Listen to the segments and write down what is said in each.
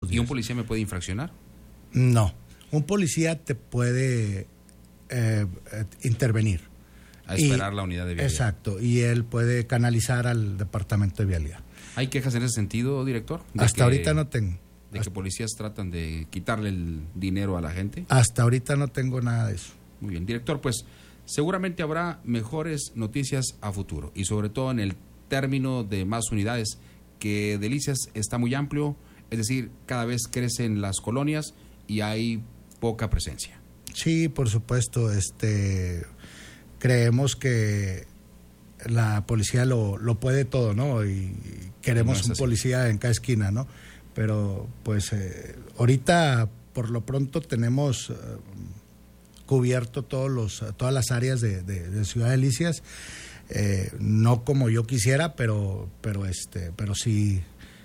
días. ¿Y un policía me puede infraccionar? No, un policía te puede intervenir. A esperar la unidad de vialidad. Exacto, y él puede canalizar al departamento de vialidad. ¿Hay quejas en ese sentido, director? Hasta ahorita no tengo. ¿De que policías tratan de quitarle el dinero a la gente? Hasta ahorita no tengo nada de eso. Muy bien, director, pues seguramente habrá mejores noticias a futuro y sobre todo en el término de más unidades, que Delicias está muy amplio, es decir, cada vez crecen las colonias y hay poca presencia. Sí, por supuesto, creemos que la policía lo puede todo, ¿no? Y queremos un policía en cada esquina, ¿no? Pero pues ahorita por lo pronto tenemos cubierto todas las áreas de Ciudad Delicias, no como yo quisiera, pero sí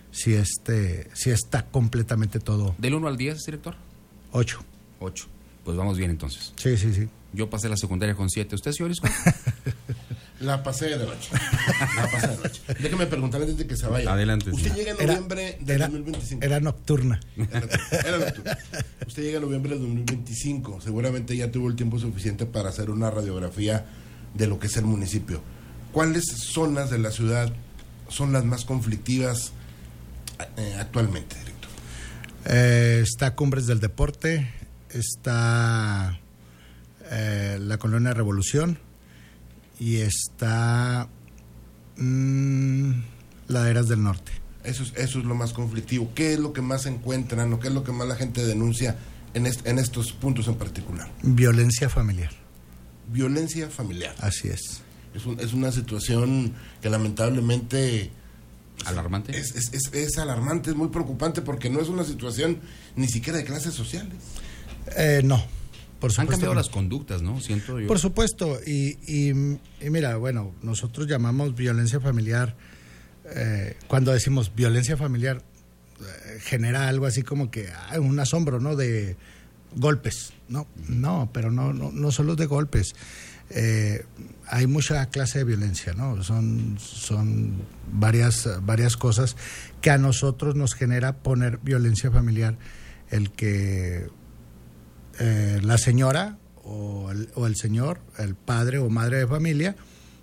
está completamente todo. ¿Del 1 al 10, director? 8. 8. Pues vamos bien entonces. Sí. Yo pasé la secundaria con 7. ¿Usted, señor Isco? La pasé de noche. Déjeme preguntar antes de que se vaya. Adelante. Usted llega en noviembre de 2025. Era nocturna. Era nocturna. Usted llega en noviembre de 2025. Seguramente ya tuvo el tiempo suficiente para hacer una radiografía de lo que es el municipio. ¿Cuáles zonas de la ciudad son las más conflictivas actualmente, director? Está Cumbres del Deporte, está la Colonia Revolución y está Laderas del Norte. Eso es lo más conflictivo. ¿Qué es lo que más encuentran o qué es lo que más la gente denuncia en estos puntos en particular? Violencia familiar. Violencia familiar. Así es. Es una situación que lamentablemente... ¿Alarmante? Es alarmante, es muy preocupante porque no es una situación ni siquiera de clases sociales. No, por supuesto. Han cambiado las conductas, ¿no? Siento yo. Por supuesto, y mira, bueno, nosotros llamamos violencia familiar, cuando decimos violencia familiar, genera algo así como que un asombro, ¿no? De golpes, no, pero no solo de golpes. Hay mucha clase de violencia, ¿no? Son varias cosas que a nosotros nos genera poner violencia familiar, el que la señora o el señor, el padre o madre de familia,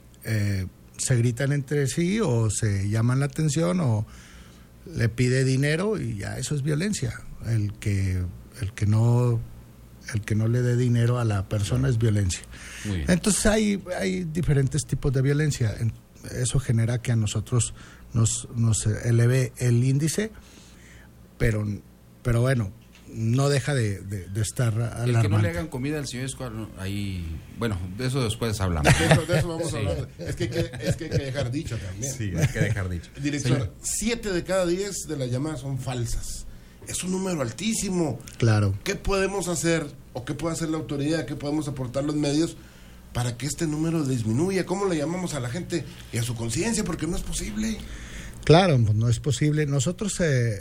se gritan entre sí o se llaman la atención o le pide dinero y ya eso es violencia. El que no le dé dinero a la persona es violencia. Entonces hay diferentes tipos de violencia. Eso genera que a nosotros nos eleve el índice, pero bueno, no deja de estar alarmante. El que no le hagan comida al señor Escuadrón, ahí, bueno, de eso después hablamos. De eso vamos a hablar. Es que hay que dejar dicho también. Sí, hay que dejar dicho. Director, 7 de cada 10 de las llamadas son falsas. Es un número altísimo. Claro. ¿Qué podemos hacer o qué puede hacer la autoridad? ¿Qué podemos aportar los medios para que este número disminuya? ¿Cómo le llamamos a la gente y a su conciencia? Porque no es posible. Claro, pues no es posible. Nosotros,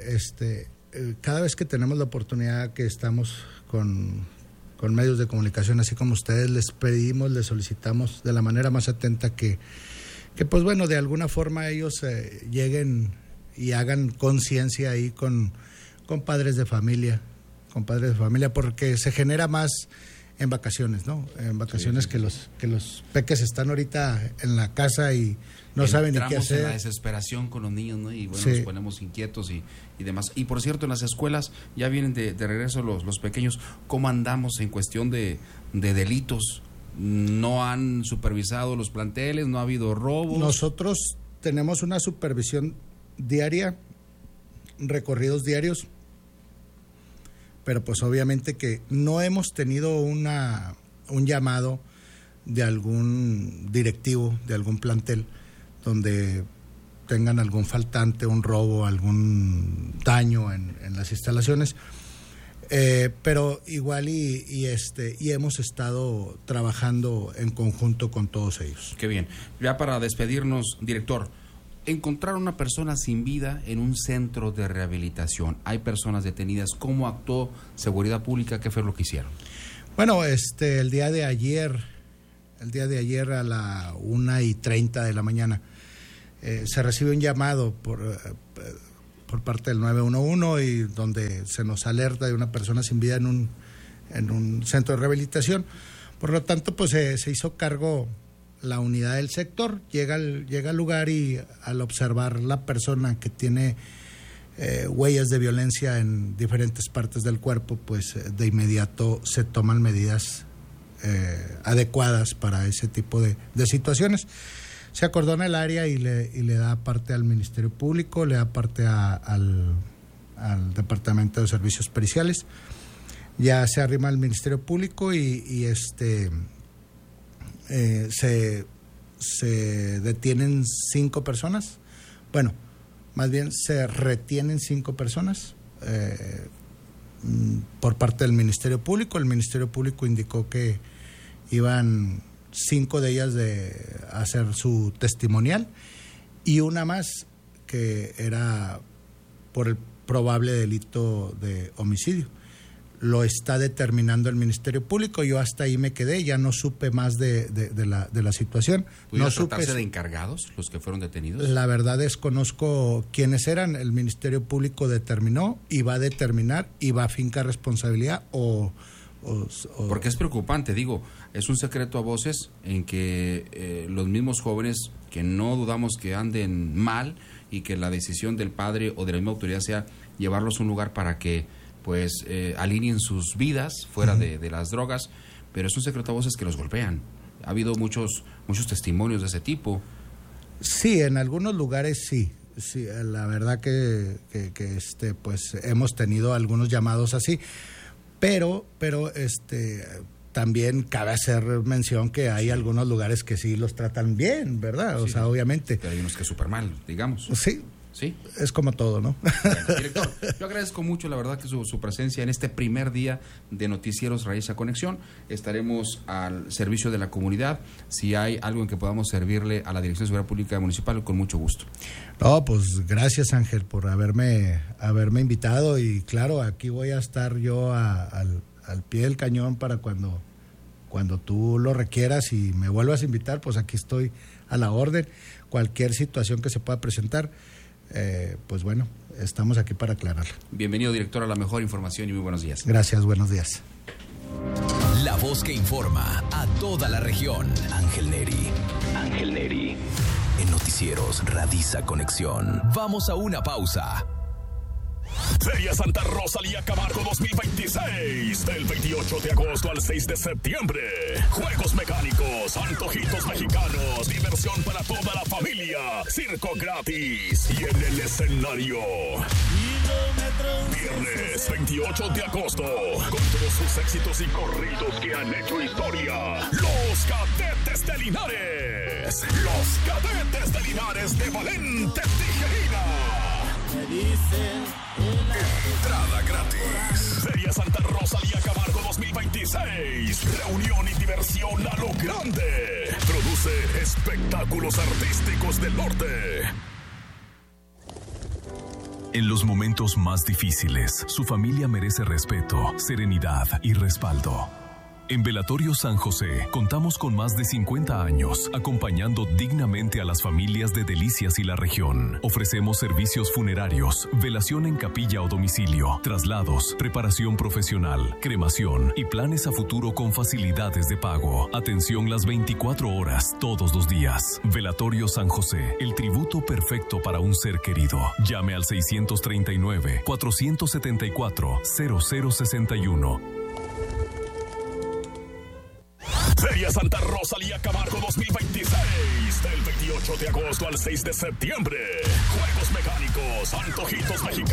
cada vez que tenemos la oportunidad, que estamos con medios de comunicación, así como ustedes, les pedimos, les solicitamos de la manera más atenta que pues bueno, de alguna forma ellos lleguen y hagan conciencia ahí con padres de familia, porque se genera más en vacaciones, ¿no? En vacaciones sí. que los peques están ahorita en la casa y no saben ni qué hacer. En la desesperación con los niños, ¿no? Y bueno, nos ponemos inquietos y demás. Y por cierto, en las escuelas ya vienen de regreso los pequeños. ¿Cómo andamos en cuestión de delitos? ¿No han supervisado los planteles? ¿No ha habido robos? Nosotros tenemos una supervisión diaria, recorridos diarios, pero pues obviamente que no hemos tenido un llamado de algún directivo, de algún plantel, donde tengan algún faltante, un robo, algún daño en las instalaciones, pero igual y hemos estado trabajando en conjunto con todos ellos. Qué bien. Ya para despedirnos, director, encontrar una persona sin vida en un centro de rehabilitación. Hay personas detenidas. ¿Cómo actuó Seguridad Pública? ¿Qué fue lo que hicieron? Bueno, el día de ayer a la 1:30 de la mañana, se recibe un llamado por parte del 911 y donde se nos alerta de una persona sin vida en un centro de rehabilitación. Por lo tanto, pues se hizo cargo la unidad del sector, llega al lugar y al observar la persona que tiene huellas de violencia en diferentes partes del cuerpo, pues de inmediato se toman medidas adecuadas para ese tipo de situaciones. Se acordona el área y le da parte al Ministerio Público, le da parte al Departamento de Servicios Periciales. Ya se arrima al Ministerio Público y se detienen 5 personas. Bueno, más bien se retienen 5 personas por parte del Ministerio Público. El Ministerio Público indicó que iban 5 de ellas de hacer su testimonial y una más que era por el probable delito de homicidio. Lo está determinando el Ministerio Público. Yo hasta ahí me quedé, ya no supe más de la situación. ¿Pudiera tratarse de encargados los que fueron detenidos? La verdad desconozco quiénes eran. El Ministerio Público determinó y va a determinar y va a fincar responsabilidad porque es preocupante, digo, es un secreto a voces en que los mismos jóvenes, que no dudamos que anden mal y que la decisión del padre o de la misma autoridad sea llevarlos a un lugar para que pues alineen sus vidas fuera de las drogas, pero es un secreto a voces que los golpean. Ha habido muchos testimonios de ese tipo. Sí, en algunos lugares sí, la verdad que pues hemos tenido algunos llamados así, pero también cabe hacer mención que hay algunos lugares que sí los tratan bien, ¿verdad? Sí, o sea, obviamente. Pero hay unos que súper mal, digamos. Sí. Sí. Es como todo, ¿no? Bueno, director, yo agradezco mucho, la verdad, que su presencia en este primer día de Noticieros Raíz a Conexión. Estaremos al servicio de la comunidad. Si hay algo en que podamos servirle a la Dirección de Seguridad Pública Municipal, con mucho gusto. No, pues gracias, Ángel, por haberme invitado. Y claro, aquí voy a estar yo al pie del cañón para cuando tú lo requieras y me vuelvas a invitar, pues aquí estoy a la orden. Cualquier situación que se pueda presentar, pues bueno, estamos aquí para aclararla. Bienvenido, director, a la mejor información y muy buenos días. Gracias, buenos días. La voz que informa a toda la región. Ángel Neri. En Noticieros Radiza Conexión. Vamos a una pausa. Feria Santa Rosalía Camargo 2026, del 28 de agosto al 6 de septiembre. Juegos mecánicos, antojitos mexicanos, diversión para toda la familia, circo gratis y en el escenario. Viernes 28 de agosto, con todos sus éxitos y corridos que han hecho historia. Los Cadetes de Linares. Los Cadetes de Linares de Valente Tijerina. Entrada gratis. Feria Santa Rosalía Camargo 2026. Reunión y diversión a lo grande. Produce espectáculos artísticos del norte. En los momentos más difíciles, su familia merece respeto, serenidad y respaldo. En Velatorio San José contamos con más de 50 años acompañando dignamente a las familias de Delicias y la región. Ofrecemos servicios funerarios, velación en capilla o domicilio, traslados, preparación profesional, cremación y planes a futuro con facilidades de pago. Atención las 24 horas, todos los días. Velatorio San José, el tributo perfecto para un ser querido. Llame al 639-474-0061. Feria Santa Rosalía Camargo 2026, del 28 de agosto al 6 de septiembre. Juegos mecánicos, antojitos mexicanos.